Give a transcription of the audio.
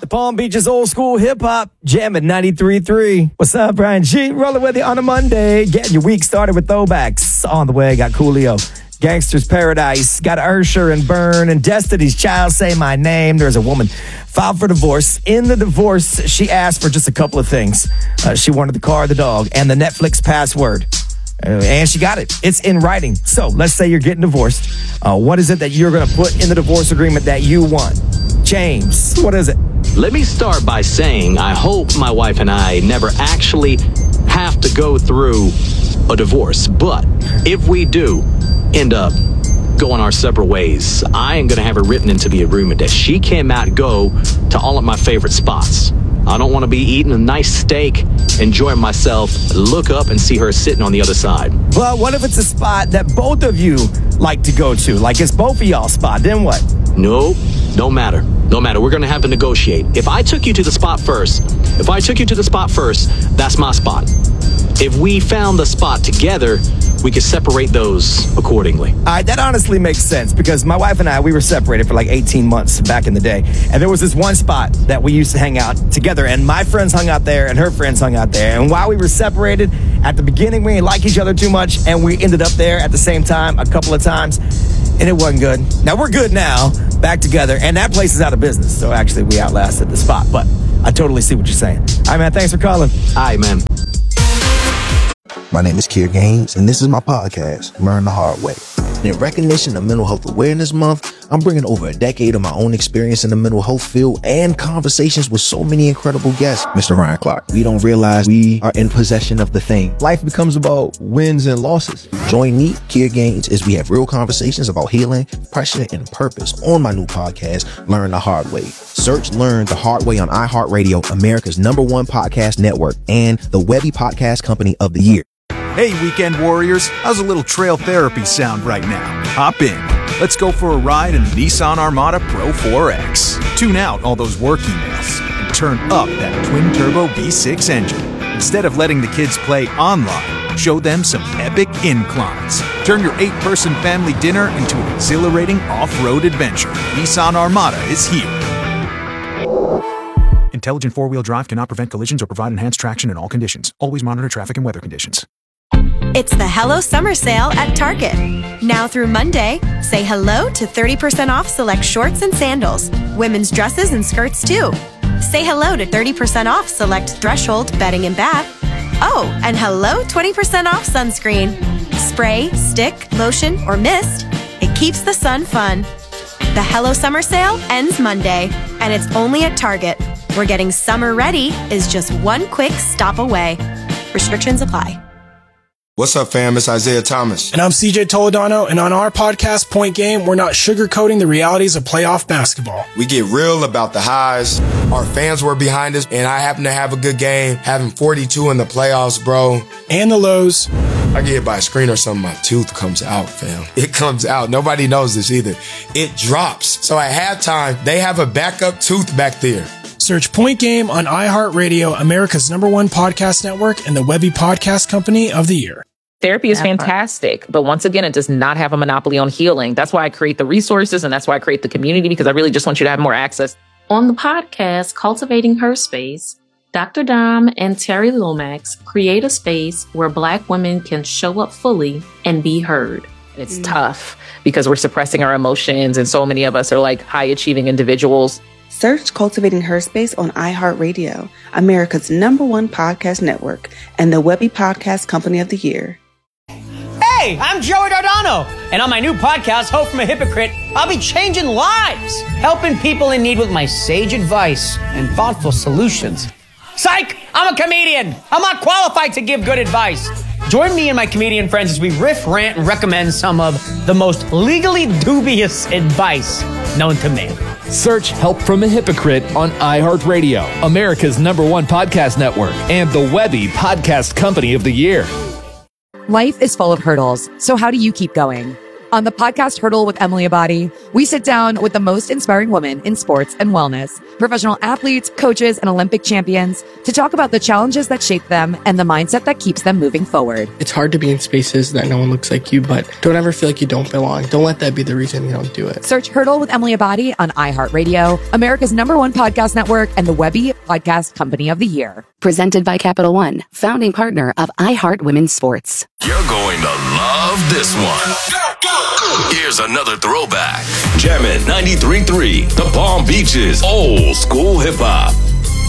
The Palm Beaches old school hip hop, jamming 93.3. What's up, Brian G? Rolling with you on a Monday. Getting your week started with throwbacks. On the way, got Coolio, Gangster's Paradise, got Usher and Burn, and Destiny's Child, Say My Name. There's a woman filed for divorce. In the divorce, she asked for just a couple of things. She wanted the car, the dog, and the Netflix password. And she got it. It's in writing. So let's say you're getting divorced. What is it that you're going to put in the divorce agreement that you want? James, what is it? Let me start by saying I hope my wife and I never actually have to go through a divorce. But if we do end up going our separate ways, I am going to have it written into the agreement that she cannot go to all of my favorite spots. I don't want to be eating a nice steak, enjoying myself, look up and see her sitting on the other side. But what if it's a spot that both of you like to go to? Like it's both of y'all's spot, then what? No, don't matter. No matter. We're going to have to negotiate. If I took you to the spot first, that's my spot. If we found the spot together, we could separate those accordingly. All right, that honestly makes sense because my wife and I, we were separated for like 18 months back in the day. And there was this one spot that we used to hang out together, and my friends hung out there and her friends hung out there. And while we were separated, at the beginning, we didn't like each other too much, and we ended up there at the same time a couple of times, and it wasn't good. Now, we're good now, back together, and that place is out of business. So actually, we outlasted the spot, but I totally see what you're saying. All right, man, thanks for calling. All right, man. My name is Kier Gaines, and this is my podcast, Learn the Hard Way. In recognition of Mental Health Awareness Month, I'm bringing over a decade of my own experience in the mental health field and conversations with so many incredible guests. Mr. Ryan Clark, we don't realize we are in possession of the thing. Life becomes about wins and losses. Join me, Kier Gaines, as we have real conversations about healing, pressure, and purpose on my new podcast, Learn the Hard Way. Search Learn the Hard Way on iHeartRadio, America's #1 podcast network, and the Webby Podcast Company of the Year. Hey, weekend warriors, how's a little trail therapy sound right now? Hop in. Let's go for a ride in the Nissan Armada Pro 4X. Tune out all those work emails and turn up that twin-turbo V6 engine. Instead of letting the kids play online, show them some epic inclines. Turn your 8-person family dinner into an exhilarating off-road adventure. Nissan Armada is here. Intelligent four-wheel drive cannot prevent collisions or provide enhanced traction in all conditions. Always monitor traffic and weather conditions. It's the Hello Summer Sale at Target. Now through Monday, say hello to 30% off select shorts and sandals, women's dresses and skirts too. Say hello to 30% off select Threshold bedding and bath. Oh, and hello 20% off sunscreen. Spray, stick, lotion, or mist. It keeps the sun fun. The Hello Summer Sale ends Monday, and it's only at Target, where getting summer ready is just one quick stop away. Restrictions apply. What's up, fam? It's Isaiah Thomas. And I'm CJ Toledano, and on our podcast, Point Game, we're not sugarcoating the realities of playoff basketball. We get real about the highs. Our fans were behind us, and I happen to have a good game, having 42 in the playoffs, bro. And the lows. I get hit by a screen or something, my tooth comes out, fam. It comes out. Nobody knows this either. It drops. So at halftime, they have a backup tooth back there. Search Point Game on iHeartRadio, America's #1 podcast network, and the Webby Podcast Company of the Year. Therapy is fantastic, but once again, it does not have a monopoly on healing. That's why I create the resources, and that's why I create the community, because I really just want you to have more access. On the podcast, Cultivating Her Space, Dr. Dom and Terry Lomax create a space where Black women can show up fully and be heard. It's tough because we're suppressing our emotions, and so many of us are like high-achieving individuals. Search Cultivating Her Space on iHeartRadio, America's #1 podcast network, and the Webby Podcast Company of the Year. Hey, I'm Joey Dardano, and on my new podcast, Hope from a Hypocrite, I'll be changing lives, helping people in need with my sage advice and thoughtful solutions. Psych! I'm a comedian! I'm not qualified to give good advice. Join me and my comedian friends as we riff, rant, and recommend some of the most legally dubious advice known to man. Search Help from a Hypocrite on iHeartRadio, America's #1 podcast network, and the Webby Podcast Company of the Year. Life is full of hurdles, so how do you keep going? On the podcast Hurdle with Emily Abadi, we sit down with the most inspiring women in sports and wellness, professional athletes, coaches, and Olympic champions to talk about the challenges that shape them and the mindset that keeps them moving forward. It's hard to be in spaces that no one looks like you, but don't ever feel like you don't belong. Don't let that be the reason you don't do it. Search Hurdle with Emily Abadi on iHeartRadio, America's #1 podcast network, and the Webby Podcast Company of the Year. Presented by Capital One, founding partner of iHeart Women's Sports. You're going to love this one. Here's another throwback. Jammin' 93.3, the Palm Beaches old school hip hop.